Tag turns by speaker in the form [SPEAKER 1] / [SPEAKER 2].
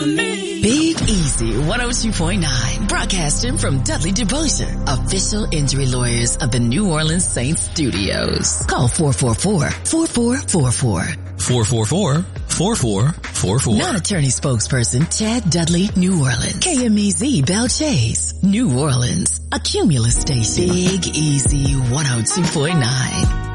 [SPEAKER 1] Big Easy 102.9, broadcasting from Dudley DeBosier, official injury lawyers of the New Orleans Saints studios. Call 444-4444.
[SPEAKER 2] 444-4444.
[SPEAKER 1] Non-attorney spokesperson Chad Dudley, New Orleans. KMEZ Bell Chase, New Orleans. A Cumulus station. Big Easy 102.9.